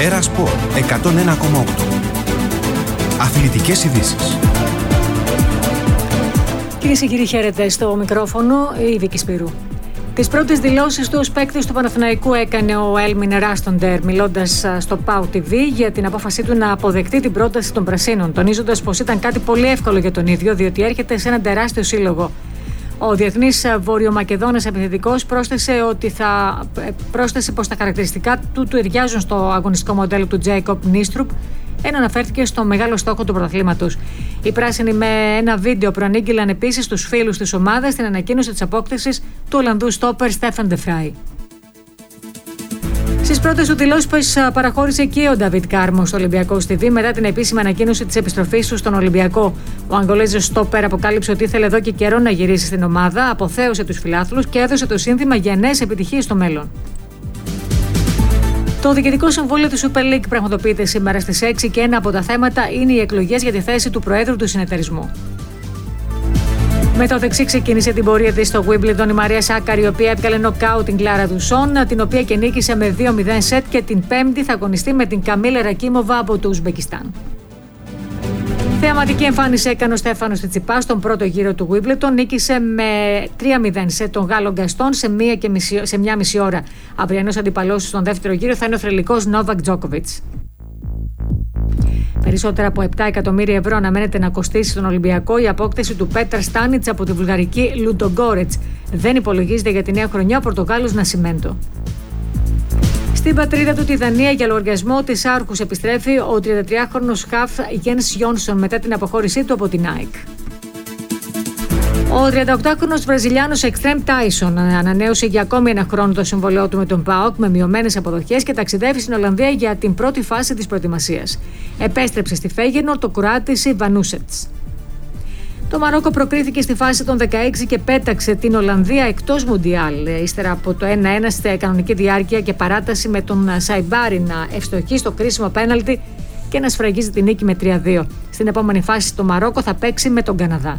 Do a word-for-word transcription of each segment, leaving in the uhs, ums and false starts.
Έρα Σπορ εκατόν ένα κόμμα οκτώ. Αθλητικές ειδήσεις. Κυρίες και κύριοι, χαίρετε. Στο μικρόφωνο η Βίκη Σπύρου. Τις πρώτες δηλώσεις του ως παίκτης του Παναθηναϊκού έκανε ο Έλμιν Ράστοντερ, μιλώντας στο ΠΑΟ τι βι για την απόφασή του να αποδεχτεί την πρόταση των Πρασίνων, τονίζοντας πως ήταν κάτι πολύ εύκολο για τον ίδιο, διότι έρχεται σε έναν τεράστιο σύλλογο. Ο διεθνής Βορειομακεδόνας επιθετικός πρόσθεσε, ότι θα, πρόσθεσε πως τα χαρακτηριστικά του του ταιριάζουν στο αγωνιστικό μοντέλο του Τζέικοπ Νίστρουπ, ενώ αναφέρθηκε στο μεγάλο στόχο του πρωταθλήματος. Οι πράσινοι με ένα βίντεο προανήγγειλαν επίσης τους φίλους της ομάδας την ανακοίνωση της απόκτησης του Ολλανδού στόπερ Στέφαν ντε Φράι. Στις πρώτες του δηλώσεις παραχώρησε και ο Νταβίτ Κάρμο στο Ολυμπιακό τι βι μετά την επίσημη ανακοίνωση της επιστροφής του στον Ολυμπιακό. Ο Αγγολέζος στόπερ αποκάλυψε ότι ήθελε εδώ και καιρό να γυρίσει στην ομάδα, αποθέωσε τους φιλάθλους και έδωσε το σύνθημα για νέες επιτυχίες στο μέλλον. Το Διοικητικό Συμβούλιο του Super League πραγματοποιείται σήμερα στις έξι και ένα από τα θέματα είναι οι εκλογές για τη θέση του Προέδρου του συνεταιρισμού. Με το δεξί ξεκίνησε την πορεία της στο Wimbledon η Μαρία Σάκαρη, η οποία έβγαλε νοκάουτ την Κλάρα Ντουσόν, την οποία και νίκησε με δύο μηδέν σετ, και την Πέμπτη θα αγωνιστεί με την Καμίλα Ρακίμοβα από το Ουσμπεκιστάν. Θεαματική εμφάνιση έκανε ο Στέφανος Τσιτσιπάς στον πρώτο γύρο του Wimbledon, νίκησε με τρία μηδέν σετ τον Γάλλο Γκαστόν σε μία, και μισή, σε μία μισή ώρα. Αυριανός αντιπαλός στον δεύτερο γύρο θα είναι ο θρυλικός Νόβακ Τζόκοβιτς. Περισσότερα από επτά εκατομμύρια ευρώ αναμένεται να κοστίσει στον Ολυμπιακό η απόκτηση του Πέτρ Στάνιτς από τη βουλγαρική Λουντογκόρετς. Δεν υπολογίζεται για τη νέα χρονιά ο Πορτογάλος Νασιμέντο. Στην πατρίδα του, τη Δανία, για λογαριασμό της Άρχους επιστρέφει ο τριαντατριάχρονος χαφ Γιένς Γιόνσον μετά την αποχώρησή του από την ΑΕΚ. Ο τριανταοκτάχρονος Βραζιλιάνος Εκστρέμ Τάισον ανανέωσε για ακόμη ένα χρόνο το συμβολαιό του με τον ΠΑΟΚ με μειωμένες αποδοχές και ταξιδεύει στην Ολλανδία για την πρώτη φάση της προετοιμασίας. Επέστρεψε στη Φέγενορντ το Κροάτης Βανούσετς. Το Μαρόκο προκρίθηκε στη φάση των δεκαέξι και πέταξε την Ολλανδία εκτός Μουντιάλ, ύστερα από το ένα ένα στη κανονική διάρκεια και παράταση, με τον Σαϊμπάρι να ευστοχεί στο κρίσιμο πέναλτι και να σφραγίζει την νίκη με τρία δύο. Στην επόμενη φάση το Μαρόκο θα παίξει με τον Καναδά.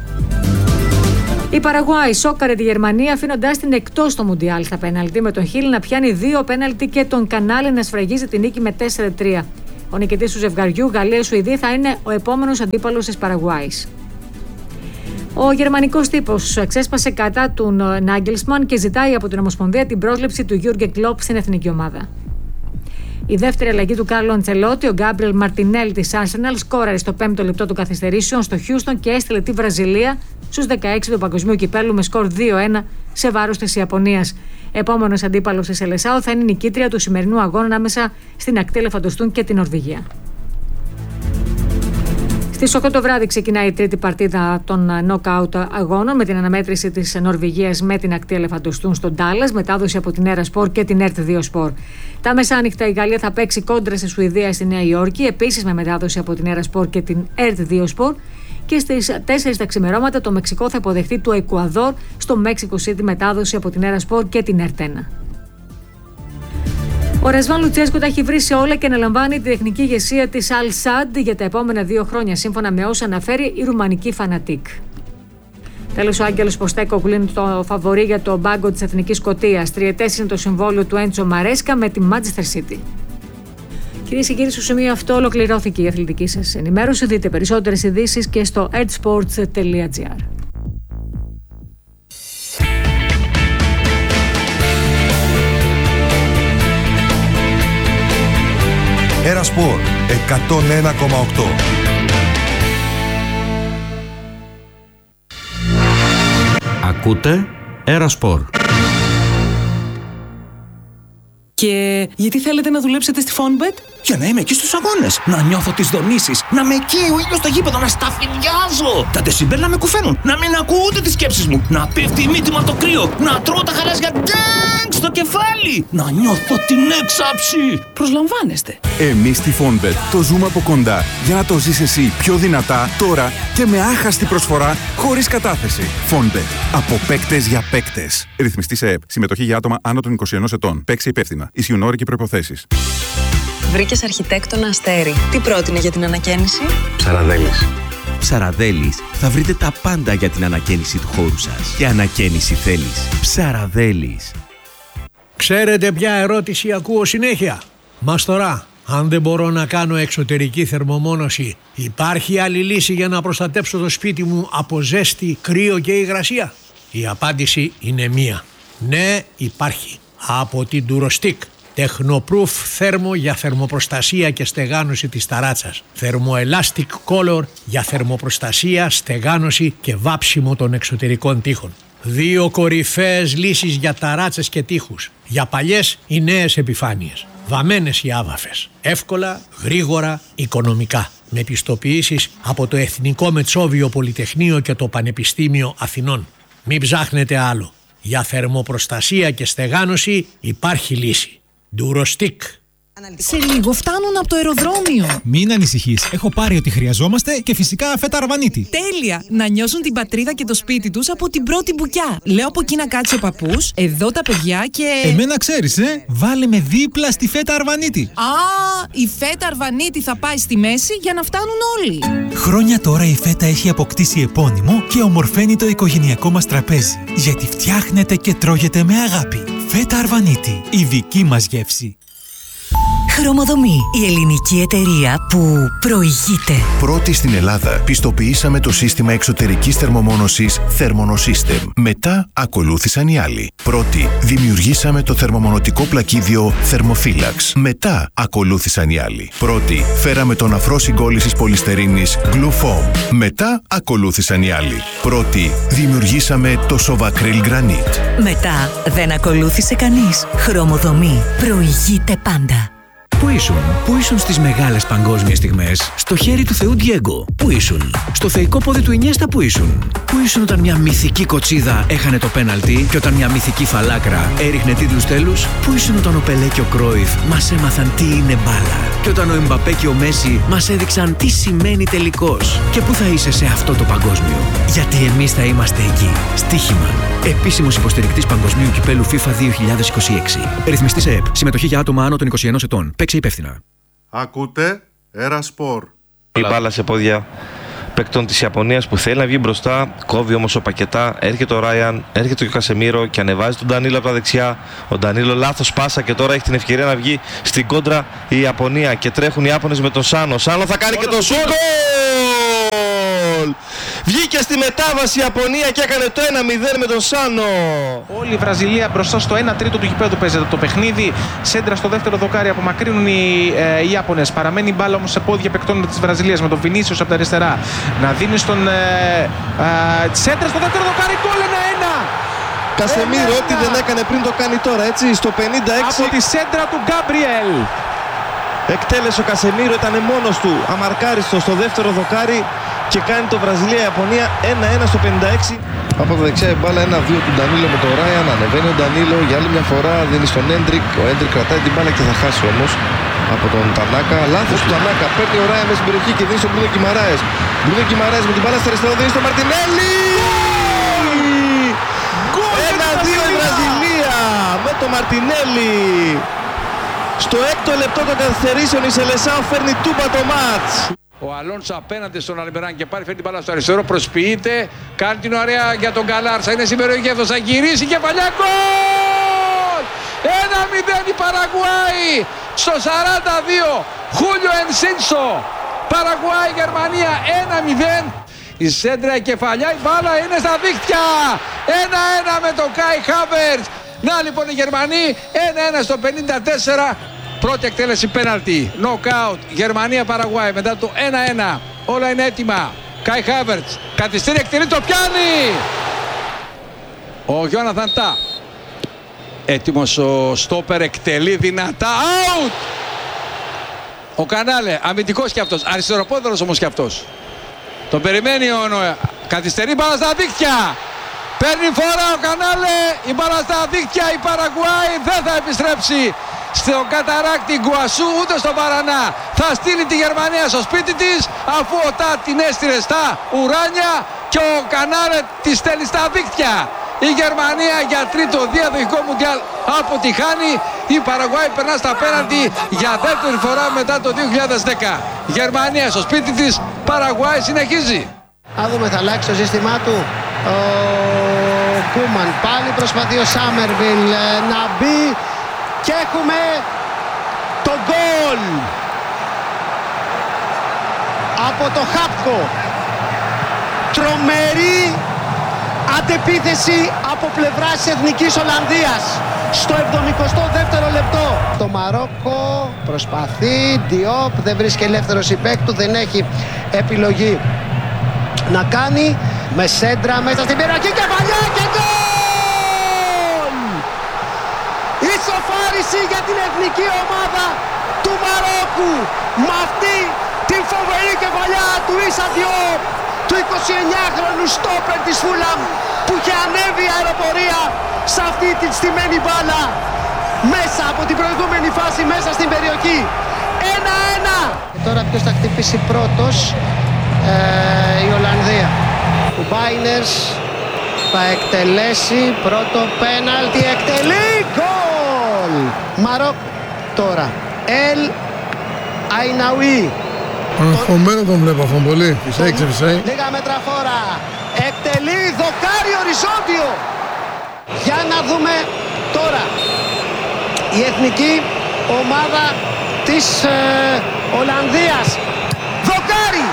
Η Παραγουάη σόκαρε τη Γερμανία αφήνοντάς την εκτός στο Μουντιάλ στα πέναλτι, με τον Χίλ να πιάνει δύο πέναλτι και τον Κανάλε να σφραγίζει την νίκη με τέσσερα τρία. Ο νικητής του ζευγαριού, Γαλλία-Σουηδία, θα είναι ο επόμενος αντίπαλος της Παραγουάης. Ο γερμανικός τύπος ξέσπασε κατά του Νάγκελσμαν και ζητάει από την Ομοσπονδία την πρόσληψη του Γιούργεν Κλοπ στην εθνική ομάδα. Η δεύτερη αλλαγή του Κάρλο Αντσελότη, ο Γκάμπριελ Μαρτινέλ της Arsenal, σκόραρε στο πέμπτο λεπτό των καθυστερήσεων στο Χιούστον και έστειλε τη Βραζιλία στους δεκαέξι του Παγκοσμίου Κυπέλλου με σκορ δύο ένα σε βάρος της Ιαπωνίας. Επόμενος αντίπαλος της Σελεσάου θα είναι η νικήτρια του σημερινού αγώνα ανάμεσα στην ακτή Ελεφαντοστούν και την Νορβηγία. Στις οκτώ το βράδυ ξεκινάει η τρίτη παρτίδα των knockout αγώνων με την αναμέτρηση της Νορβηγίας με την ακτή Ελεφαντοστούν στον Ντάλλας, μετάδοση από την Έρα Σπορ και την Ερτ δύο Σπορ. Τα μεσάνυχτα η Γαλλία θα παίξει κόντρα στη Σουηδία στη Νέα Υόρκη, επίσης με μετάδοση από την Έρα Σπορ και την Ερτ δύο Σπορ. Και στις τέσσερις τα ξημερώματα το Μεξικό θα υποδεχτεί το Εκουαδόρ στο Μέξικο Σίτι, μετάδοση από την Έρα Σπορ και την Ερτ ένα. Ο Ρασβάν Λουτσέσκο τα έχει βρει σε όλα και αναλαμβάνει τη τεχνική ηγεσία της Al Sadd για τα επόμενα δύο χρόνια, σύμφωνα με όσα αναφέρει η ρουμανική Φανατίκ. Τέλος, ο Άγγελος Ποστέκογλου είναι το φαβορί για το μπάγκο της Εθνικής Σκωτίας. Τριετές είναι το συμβόλαιο του Έντσο Μαρέσκα με τη Manchester City. Κυρίες και κύριοι, στο σημείο αυτό ολοκληρώθηκε η αθλητική σας ενημέρωση. Δείτε περισσότερες ειδήσεις και στο edsports τελεία gr. Έρα Σπορ εκατόν ένα κόμμα οκτώ. Ακούτε Έρα Σπορ. Και γιατί θέλετε να δουλέψετε στη Fonbet? Για να είμαι εκεί στους αγώνες, να νιώθω τις δονήσεις, να με καίει ο ήλιος στο γήπεδο, να σταφυδιάζω. Τα ντεσιμπέλ να με κουφαίνουν, να μην ακούω ούτε τις σκέψεις μου, να πέφτει η μύτη μου από το κρύο, να τρώω τα χαράζια ντάγκ στο κεφάλι, να νιώθω την έξαψη. Προσλαμβάνεστε. Εμείς στη Fonbet το ζούμε από κοντά για να το ζεις εσύ πιο δυνατά τώρα και με άχαστη προσφορά χωρίς κατάθεση. Fonbet. Από παίκτες για παίκτες. Ρυθμιστή σε ΕΠ. Συμμετοχή για άτομα άνω των είκοσι ενός ετών. Παίξει υπεύθυνα. Ισχύουν όροι και προϋποθέσεις. Βρήκες αρχιτέκτονα Αστέρι. Τι πρότεινε για την ανακαίνιση? Ψαραδέλης. Ψαραδέλης. Θα βρείτε τα πάντα για την ανακαίνιση του χώρου σας. Και ανακαίνιση θέλεις. Ψαραδέλης. Ξέρετε ποια ερώτηση ακούω συνέχεια? Μας τώρα, αν δεν μπορώ να κάνω εξωτερική θερμομόνωση, υπάρχει άλλη λύση για να προστατέψω το σπίτι μου από ζέστη, κρύο και υγρασία? Η απάντηση είναι μία. Ναι, υπάρχει. Από την Durostick. Technoproof θέρμο για θερμοπροστασία και στεγάνωση της ταράτσας. Thermoelastic Color για θερμοπροστασία, στεγάνωση και βάψιμο των εξωτερικών τοίχων. Δύο κορυφαίες λύσεις για ταράτσες και τοίχους. Για παλιές ή νέες επιφάνειες. Βαμμένες ή άβαφες. Εύκολα, γρήγορα, οικονομικά. Με πιστοποιήσεις από το Εθνικό Μετσόβιο Πολυτεχνείο και το Πανεπιστήμιο Αθηνών. Μην ψάχνετε άλλο. Για θερμοπροστασία και στεγάνωση υπάρχει λύση. Durostick. Σε λίγο φτάνουν από το αεροδρόμιο. Μην ανησυχείς. Έχω πάρει ό,τι χρειαζόμαστε και φυσικά φέτα αρβανίτη. Τέλεια! Να νιώσουν την πατρίδα και το σπίτι τους από την πρώτη μπουκιά. Λέω από εκεί να κάτσει ο παππούς, εδώ τα παιδιά και. Εμένα ξέρεις, ε! Βάλε με δίπλα στη φέτα αρβανίτη. Α, η φέτα αρβανίτη θα πάει στη μέση για να φτάνουν όλοι. Χρόνια τώρα η φέτα έχει αποκτήσει επώνυμο και ομορφαίνει το οικογενειακό μας τραπέζι. Γιατί φτιάχνεται και τρώγεται με αγάπη. Φέτα αρβανίτη, η δική μας γεύση. Χρωμοδομή, η ελληνική εταιρεία που προηγείται. Πρώτη στην Ελλάδα πιστοποιήσαμε το σύστημα εξωτερικής θερμομόνωσης Thermonosystem. Μετά ακολούθησαν οι άλλοι. Πρώτη δημιουργήσαμε το θερμομονωτικό πλακίδιο Thermophilax. Μετά ακολούθησαν οι άλλοι. Πρώτη φέραμε τον αφρό συγκόλλησης πολυστερίνης Glufoam. Μετά ακολούθησαν οι άλλοι. Πρώτη δημιουργήσαμε το Sovacryl Granite. Μετά δεν ακολούθησε κανείς. Χρωμοδομή προηγείται πάντα. Πού ήσουν, πού ήσουν στις μεγάλες παγκόσμιες στιγμές? Στο χέρι του Θεού Ντιέγκο. Πού ήσουν? Στο θεϊκό πόδι του Ινιέστα. Πού ήσουν? Πού ήσουν όταν μια μυθική κοτσίδα έχανε το πέναλτι και όταν μια μυθική φαλάκρα έριχνε τίτλους τέλους? Πού ήσουν όταν ο Πελέ και ο Κρόιφ μας έμαθαν τι είναι μπάλα? Και όταν ο Εμπαπέ και ο Μέση μας έδειξαν τι σημαίνει τελικός? Και πού θα είσαι σε αυτό το παγκόσμιο? Γιατί εμείς θα είμαστε εκεί. Στοίχημα. Επίσημος υποστηρικτής Παγκοσμίου Κυπέλου FIFA δύο χιλιάδες είκοσι έξι. Ρυθμιστής ΕΕΠ. Συμμετοχή για άτομα άνω των είκοσι ενός ετών. Παίξε υπεύθυνα. Ακούτε Ερασπορ. Η μπάλα σε πόδια παίκτων της Ιαπωνίας που θέλει να βγει μπροστά, κόβει όμως ο Πακετά, έρχεται ο Ράιαν, έρχεται και ο Κασεμίρο και ανεβάζει τον Ντανίλο από τα δεξιά. Ο Ντανίλο λάθος πάσα και τώρα έχει την ευκαιρία να βγει στην κόντρα η Ιαπωνία και τρέχουν οι Ιάπωνες με τον Σάνο. Σάνο θα κάνει και το σούτ. Βγήκε στη μετάβαση η Ιαπωνία και έκανε το ένα μηδέν με τον Σάνο. Όλη η Βραζιλία μπροστά στο ένα τρίτο του γηπέδου παίζεται το παιχνίδι. Σέντρα στο δεύτερο δοκάρι, απομακρύνουν οι ε, Ιάπωνες. Παραμένει η μπάλα όμως σε πόδια παικτών της Βραζιλίας με τον Βινίσιος από τα αριστερά. Να δίνει στον ε, ε, σέντρα στο δεύτερο δοκάρι, γκολ ένα ένα. Κασεμίρο, ό,τι δεν έκανε πριν το κάνει τώρα, έτσι, στο πενήντα έξι. Από τη σέντρα του Γκάμπριελ. Εκτέλεσε ο Κασεμίρο, ήταν μόνος του, αμαρκάριστο στο δεύτερο δοκάρι και κάνει το Βραζιλία-Ιαπωνία ένα ένα στο πενήντα έξι. Από τα δεξιά η μπάλα ένα δύο του Ντανίλο με τον Ράιαν. Ανεβαίνει ο Ντανίλο για άλλη μια φορά, δίνει στον Έντρικ. Ο Έντρικ κρατάει την μπάλα και θα χάσει όμως από τον Τανάκα. Λάθος του Τανάκα. Παίρνει ο Ράιαν μέσα στην περιοχή και δίνει στον Μπρούνο Γκιμαράες. Μπρούνο Γκιμαράες με την μπάλα στο αριστερό, δίνει στον Μαρτινέλli. ένα δύο η Βραζιλία με τον Μαρτινέλli. Στο έκτο λεπτό των καθυστερήσεων η Σελεσάο φέρνει τούμπα το μάτς. Ο Αλόνσο απέναντι στον Αλμπεράν και πάρει, φέρει την μπάλα στο αριστερό, προσποιείται, κάνει την ωραία για τον Γκαλάρσα, είναι συμπεριοχή εδώ, θα γυρίσει και παλιά γκολ! ένα μηδέν η Παραγουάη στο σαράντα δύο, Χούλιο Ενσίνσο, Παραγουάη Γερμανία ένα μηδέν. Η σέντρα, η κεφαλιά, η μπάλα είναι στα δίχτυα, ένα ένα με τον Κάι Χάβερτς. Να λοιπόν οι Γερμανοί, ένα ένα στο πενήντα τέσσερα. Πρώτη εκτέλεση πέναλτι, νοκάουτ, Γερμανία-Παραγουάη μετά το ένα ένα. Όλα είναι έτοιμα. Κάι Χάβερτς, καθυστέρη, εκτελεί, το πιάνει. Ο Γιόναθαν Τά. Έτοιμος ο στόπερ, εκτελεί δυνατά. Out! Ο Κανάλε, αμυντικός κι αυτός, αριστεροπόδαρος όμως κι αυτός. Τον περιμένει ο Νοε. Καθυστερεί, μπάλα στα δίκτυα. Παίρνει φορά ο Κανάλε, η μπάλα στα δίκτυα, η Παραγουάη δεν θα επιστρέψει στον καταράκτη Γκουασού ούτε στον Παρανά. Θα στείλει τη Γερμανία στο σπίτι της, αφού ο Τά την έστειλε στα ουράνια και ο Κανάλε τη στέλνει στα δίκτυα. Η Γερμανία για τρίτο διαδοχικό μουντιάλ αποτυχάνει. Η Παραγουάη περνά στα πέναντι για δεύτερη φορά μετά το δύο χιλιάδες δέκα. Γερμανία στο σπίτι της, Παραγουάη συνεχίζει. Θα δούμε, θα αλλάξει το σύστημά του ο Κούμαν. Πάλι προσπαθεί ο Σάμερβιλ να μπει και έχουμε τον γκολ γκολ από το Χάπκο. Τρομερή αντεπίθεση από πλευράς της Εθνικής Ολλανδίας στο εβδομηκοστό δεύτερο λεπτό. Το Μαρόκο προσπαθεί, Διόπ δεν βρίσκει ελεύθερο συμπαίκ του, δεν έχει επιλογή να κάνει, με σέντρα μέσα στην περιοχή, κεφαλιά και γκολ! Ισοφάριση για την εθνική ομάδα του Μαρόκου με αυτή την φοβερή κεφαλιά του Ίσα Διόπ, του εικοσιεννιάχρονου στόπερ της Φούλαμ, που είχε ανέβει η αεροπορία σε αυτή την στημένη μπάλα μέσα από την προηγούμενη φάση, μέσα στην περιοχή. Ένα-ένα. Και τώρα ποιος θα χτυπήσει πρώτος? Ε, η Ολλανδία. Ο Μπάινερς θα εκτελέσει πρώτο πέναλτι, εκτελεί, γκολ! Μαρόκο τώρα. Ελ Αϊναουί. Αγχωμένο τον βλέπω αυτόν πολύ. Φυσάει, ξεφυσάει. Λίγα μέτρα φόρα. Εκτελεί, δοκάρι οριζόντιο. Για να δούμε τώρα η εθνική ομάδα της ε, Ολλανδίας. Δοκάρι.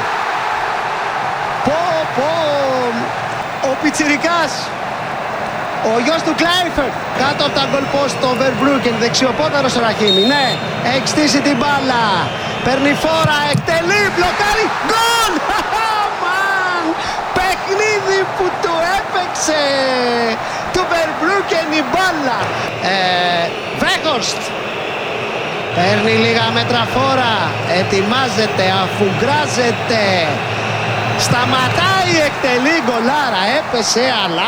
Πω πω. Ο πιτσιρικάς, ο γιος του Κλάιφερτ, κάτω από τα γκολ post, το Verbruggen, δεξιοπόδαρος ο Ραχίμι. Ναι, έχει στήσει την μπάλα. Παίρνει φόρα, εκτελεί, μπλοκάρει, γκολ! Μαν! Παιχνίδι που του έπαιξε του Verbruggen η μπάλα. Ε, Βέχορστ παίρνει λίγα μέτρα φόρα, ετοιμάζεται, αφουγκράζεται, σταματάει, εκτελεί, γκολάρα, έπεσε αλλά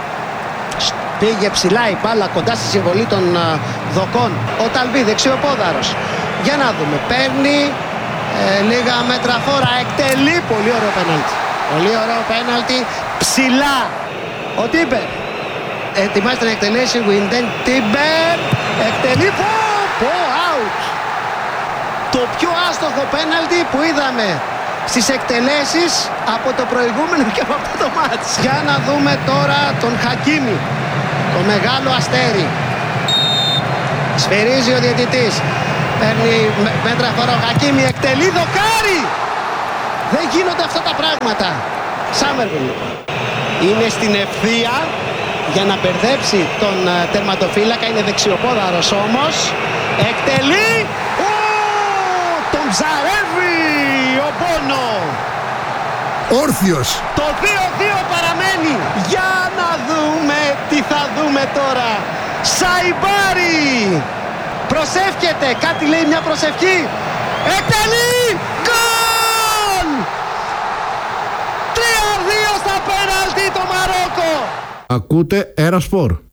πήγε ψηλά η μπάλα κοντά στη συμβολή των δοκών. Ο Ταλβί, δεξιοπόδαρος. Για να δούμε, παίρνει ε, λίγα μέτρα φόρα, εκτελεί, πολύ ωραίο πέναλτι. Πολύ ωραίο πέναλτι, ψηλά. Ο Τίμπερ ετοιμάζεται να εκτελέσει, Winden, Τίμπερ, εκτελεί, πω, πω, out. Το πιο άστοχο πέναλτι που είδαμε στις εκτελέσεις από το προηγούμενο και από αυτό το μάτς. Για να δούμε τώρα τον Χακίμι, το μεγάλο αστέρι. Σφυρίζει ο διαιτητής. Παίρνει μέτρα φορά ο Χακίμι, εκτελεί, δοκάρι! Δεν γίνονται αυτά τα πράγματα. Σάμερβιλ είναι στην ευθεία για να μπερδέψει τον τερματοφύλακα, είναι δεξιοπόδαρος όμως. Εκτελεί, ο, τον ψαρεύει ο Πόνο. Όρθιος. Το δύο δύο παραμένει. Για να δούμε τι θα δούμε τώρα. Σαϊμπάρι προσεύχεται, κάτι λέει, μια προσευχή. Εκτελεί, γκολ! τρία δύο στα πέναλτι το Μαρόκο. Ακούτε Ένα Σπορ.